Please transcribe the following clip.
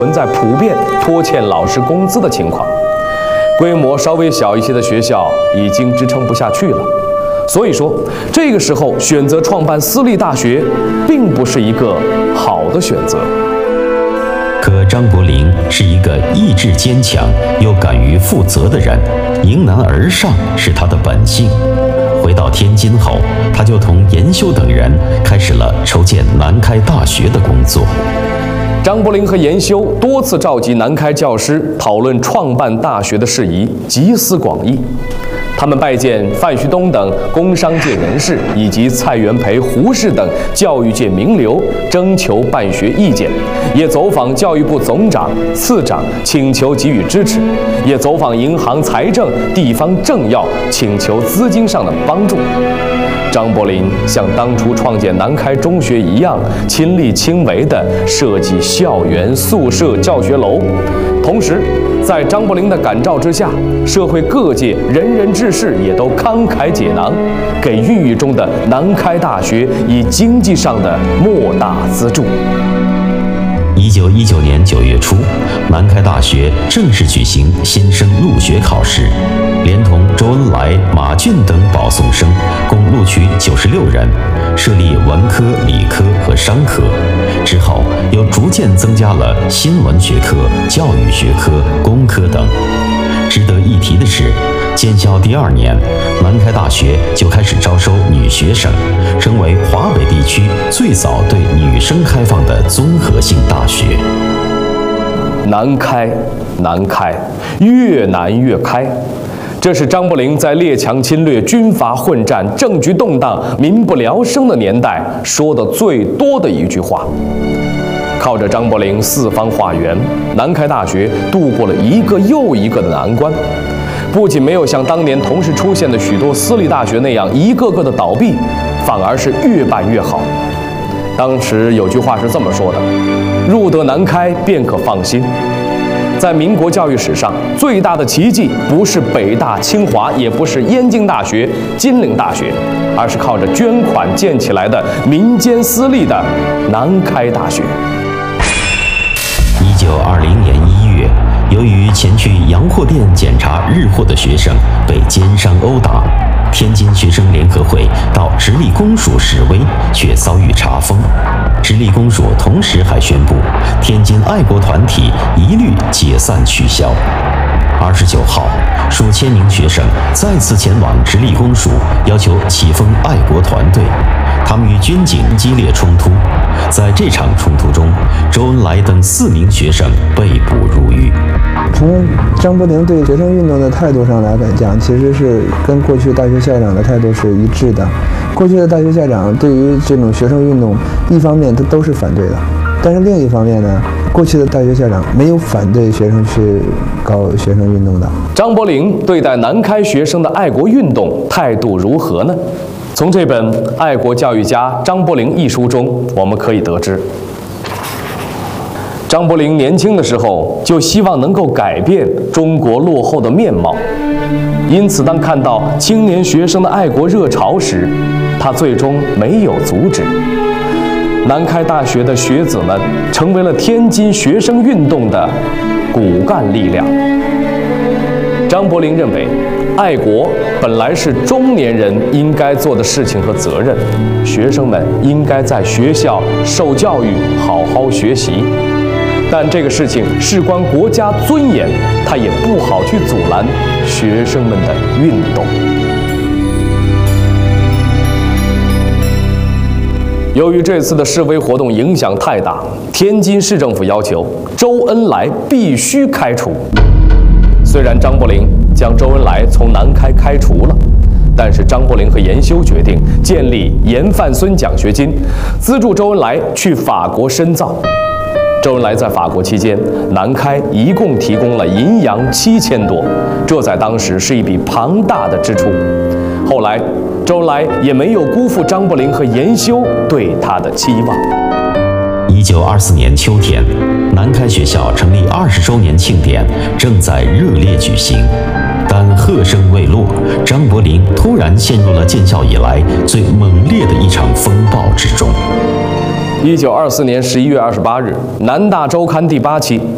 存在普遍拖欠老师工资的情况，规模稍微小一些的学校已经支撑不下去了。所以说，这个时候选择创办私立大学，并不是一个好的选择。 可张伯苓是一个意志坚强又敢于负责的人，迎难而上是他的本性。回到天津后，他就同严修等人开始了筹建南开大学的工作。 张伯苓和严修多次召集南开教师讨论创办大学的事宜，集思广益。他们拜见范旭东等工商界人士，以及蔡元培、胡适等教育界名流，征求办学意见；也走访教育部总长、次长，请求给予支持；也走访银行、财政、地方政要，请求资金上的帮助。张伯苓像当初创建南开中学一样，亲力亲为地设计校园、宿舍、教学楼。同时，在张伯苓的感召之下，社会各界仁人志士也都慷慨解囊，给郁郁中的南开大学以经济上的莫大资助。 1919年9月初，南开大学正式举行新生入学考试，连同周恩来、马俊等保送生，共录取96人，设立文科、理科和商科。之后又逐渐增加了新闻学科、教育学科、工科等。值得一提的是，建校第2年，南开大学就开始招收女学生，成为华北地区最早对女生开放的综合性大学。 南开，南开，越南越开。这是张伯苓在列强侵略、军阀混战、政局动荡、民不聊生的年代说的最多的一句话。靠着张伯苓四方化缘，南开大学度过了一个又一个的难关，不仅没有像当年同时出现的许多私立大学那样一个个的倒闭，反而是越办越好。当时有句话是这么说的：入得南开便可放心。在民国教育史上，最大的奇迹不是北大、清华，也不是燕京大学、金陵大学，而是靠着捐款建起来的民间私立的南开大学。 1920年1月，由于前去洋货店检查日货的学生被奸商殴打，天津学生联合会到直隶公署示威，却遭遇查封。直隶公署同时还宣布，天津爱国团体一律解散取消。29号，数千名学生再次前往直隶公署，要求启封爱国团队。他们与军警激烈冲突，在这场冲突中，周恩来等4名学生被捕入狱。 从张伯苓对学生运动的态度上来讲，其实是跟过去大学校长的态度是一致的。过去的大学校长对于这种学生运动，一方面他都是反对的，但是另一方面呢，过去的大学校长没有反对学生去搞学生运动的。 张伯苓对待南开学生的爱国运动态度如何呢？从这本《爱国教育家张伯苓》一书中，我们可以得知，张伯苓年轻的时候就希望能够改变中国落后的面貌，因此当看到青年学生的爱国热潮时，他最终没有阻止。南开大学的学子们成为了天津学生运动的骨干力量。张伯苓认为，爱国本来是中年人应该做的事情和责任，学生们应该在学校受教育，好好学习。但这个事情事关国家尊严，他也不好去阻拦学生们的运动。由于这次的示威活动影响太大，天津市政府要求周恩来必须开除。虽然张伯苓将周恩来从南开开除了，但是张伯苓和严修决定建立严范孙奖学金，资助周恩来去法国深造。周恩来在法国期间，南开一共提供了银洋7000多，这在当时是一笔庞大的支出。后来，周恩来也没有辜负张伯苓和严修对他的期望。 1924年秋天，南开学校成立20周年庆典正在热烈举行，但贺声未落，张伯苓突然陷入了建校以来最猛烈的一场风暴之中。 1924年11月28日，《南大周刊》第8期